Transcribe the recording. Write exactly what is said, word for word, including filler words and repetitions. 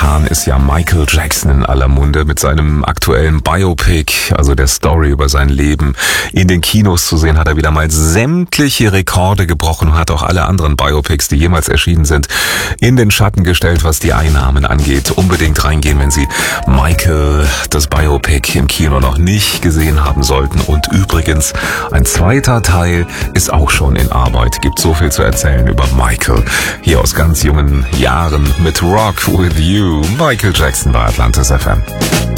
Momentan ist ja Michael Jackson in aller Munde mit seinem aktuellen Biopic, also der Story über sein Leben. In den Kinos zu sehen, hat er wieder mal sämtliche Rekorde gebrochen und hat auch alle anderen Biopics, die jemals erschienen sind, in den Schatten gestellt, was die Einnahmen angeht. Unbedingt reingehen, wenn Sie Michael, das Biopic, im Kino noch nicht gesehen haben sollten. Und übrigens, ein zweiter Teil ist auch schon in Arbeit. Gibt so viel zu erzählen über Michael. Hier aus ganz jungen Jahren mit Rock With You, Michael Jackson bei Atlantis F M.